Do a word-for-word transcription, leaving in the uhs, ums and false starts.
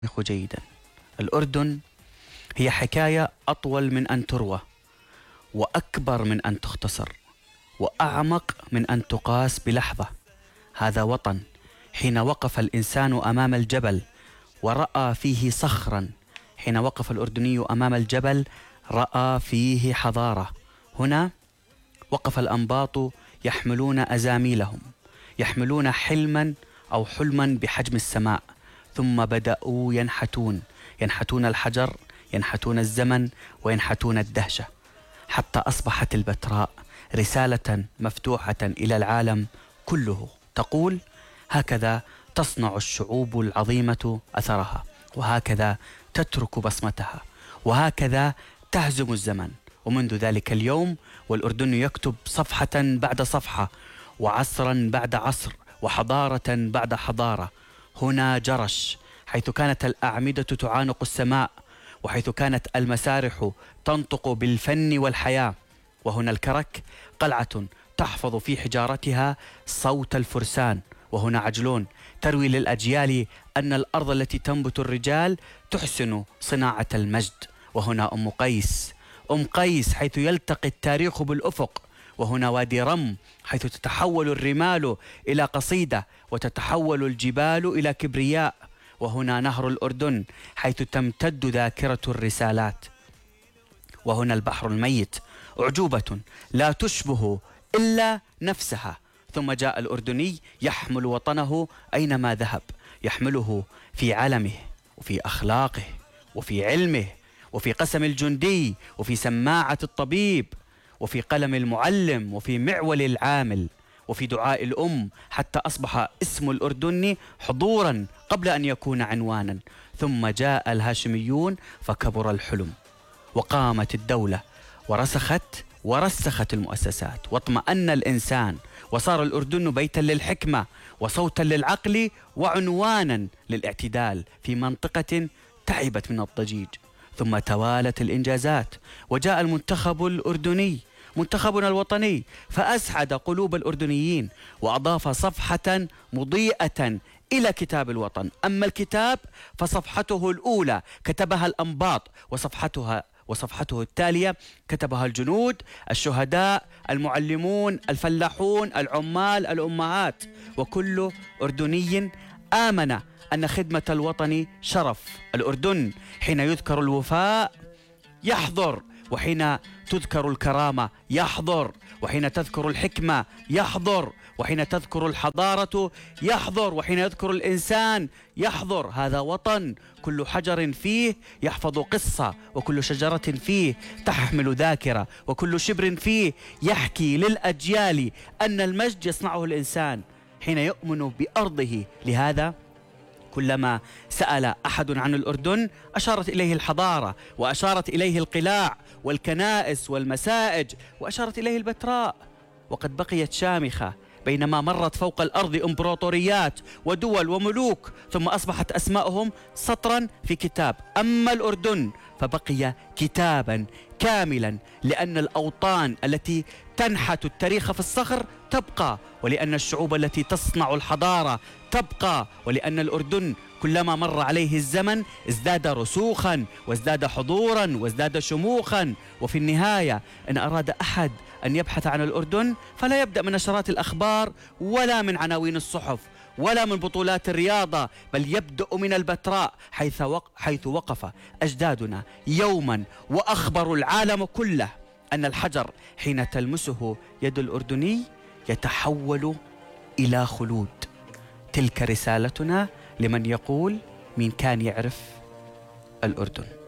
جيدا. الأردن هي حكاية أطول من أن تروى، وأكبر من أن تختصر، وأعمق من أن تقاس بلحظة. هذا وطن حين وقف الإنسان أمام الجبل ورأى فيه صخرا، حين وقف الأردني أمام الجبل رأى فيه حضارة. هنا وقف الأنباط يحملون أزاميلهم، يحملون حلما أو حلما بحجم السماء، ثم بدأوا ينحتون ينحتون الحجر، ينحتون الزمن، وينحتون الدهشة، حتى أصبحت البتراء رسالة مفتوحة إلى العالم كله تقول: هكذا تصنع الشعوب العظيمة أثرها، وهكذا تترك بصمتها، وهكذا تهزم الزمن. ومنذ ذلك اليوم والأردن يكتب صفحة بعد صفحة، وعصرا بعد عصر، وحضارة بعد حضارة. هنا جرش، حيث كانت الأعمدة تعانق السماء، وحيث كانت المسارح تنطق بالفن والحياة. وهنا الكرك، قلعة تحفظ في حجارتها صوت الفرسان. وهنا عجلون، تروي للأجيال أن الأرض التي تنبت الرجال تحسن صناعة المجد. وهنا أم قيس، أم قيس حيث يلتقي التاريخ بالأفق. وهنا وادي رم، حيث تتحول الرمال إلى قصيدة، وتتحول الجبال إلى كبرياء. وهنا نهر الأردن، حيث تمتد ذاكرة الرسالات. وهنا البحر الميت، أعجوبة لا تشبه إلا نفسها. ثم جاء الأردني يحمل وطنه أينما ذهب، يحمله في علمه، وفي أخلاقه، وفي علمه، وفي قسم الجندي، وفي سماعة الطبيب، وفي قلم المعلم، وفي معول العامل، وفي دعاء الأم، حتى أصبح اسم الأردن حضورا قبل أن يكون عنوانا. ثم جاء الهاشميون فكبر الحلم، وقامت الدولة، ورسخت ورسخت المؤسسات، واطمأن الإنسان، وصار الأردن بيتا للحكمة، وصوتا للعقل، وعنوانا للاعتدال في منطقة تعبت من الضجيج. ثم توالت الإنجازات، وجاء المنتخب الأردني، منتخبنا الوطني، فأسعد قلوب الأردنيين، وأضاف صفحة مضيئة إلى كتاب الوطن. أما الكتاب فصفحته الأولى كتبها الأنباط، وصفحتها وصفحته التالية كتبها الجنود، الشهداء، المعلمون، الفلاحون، العمال، الأمهات، وكل أردني آمن أن خدمة الوطن شرف. الأردن حين يذكر الوفاء يحضر، وحين تذكر الكرامة يحضر، وحين تذكر الحكمة يحضر، وحين تذكر الحضارة يحضر، وحين يذكر الإنسان يحضر. هذا وطن كل حجر فيه يحفظ قصة، وكل شجرة فيه تحمل ذاكرة، وكل شبر فيه يحكي للأجيال أن المجد يصنعه الإنسان حين يؤمن بأرضه. لهذا كلما سأل أحد عن الأردن أشارت إليه الحضارة، وأشارت إليه القلاع والكنائس والمساجد، وأشارت إليه البتراء. وقد بقيت شامخة بينما مرت فوق الأرض إمبراطوريات ودول وملوك، ثم أصبحت أسماؤهم سطرا في كتاب. أما الأردن فبقي كتابا كاملا، لأن الأوطان التي تنحت التاريخ في الصخر تبقى، ولأن الشعوب التي تصنع الحضارة تبقى، ولأن الأردن كلما مر عليه الزمن ازداد رسوخا، وازداد حضورا، وازداد شموخا. وفي النهاية إن أراد أحد أن يبحث عن الأردن فلا يبدأ من نشرات الأخبار، ولا من عناوين الصحف، ولا من بطولات الرياضة، بل يبدأ من البتراء، حيث وق... حيث وقف أجدادنا يوما وأخبروا العالم كله أن الحجر حين تلمسه يد الأردني يتحول إلى خلود. تلك رسالتنا لمن يقول: مين كان يعرف الأردن.